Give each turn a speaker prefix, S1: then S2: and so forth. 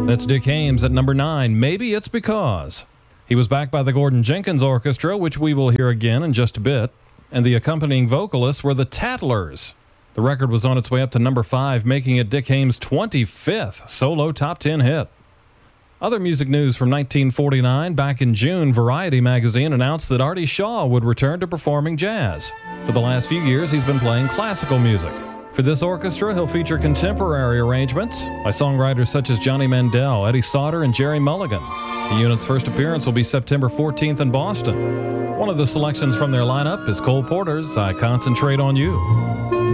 S1: That's Dick Haymes at number 9, Maybe It's Because. He was backed by the Gordon Jenkins Orchestra, which we will hear again in just a bit, and the accompanying vocalists were the Tattlers. The record was on its way up to number 5, making it Dick Haymes' 25th solo top 10 hit. Other music news from 1949, back in June, Variety magazine announced that Artie Shaw would return to performing jazz. For the last few years, he's been playing classical music. For this orchestra, he'll feature contemporary arrangements by songwriters such as Johnny Mandel, Eddie Sauter, and Jerry Mulligan. The unit's first appearance will be September 14th in Boston. One of the selections from their lineup is Cole Porter's I Concentrate on You.